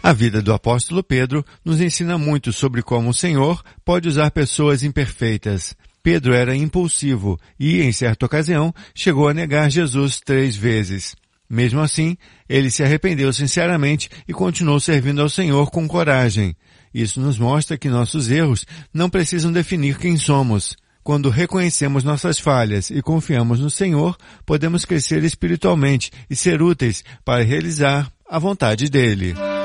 A vida do apóstolo Pedro nos ensina muito sobre como o Senhor pode usar pessoas imperfeitas. Pedro era impulsivo e, em certa ocasião, chegou a negar Jesus 3 vezes. Mesmo assim, ele se arrependeu sinceramente e continuou servindo ao Senhor com coragem. Isso nos mostra que nossos erros não precisam definir quem somos. Quando reconhecemos nossas falhas e confiamos no Senhor, podemos crescer espiritualmente e ser úteis para realizar a vontade dele.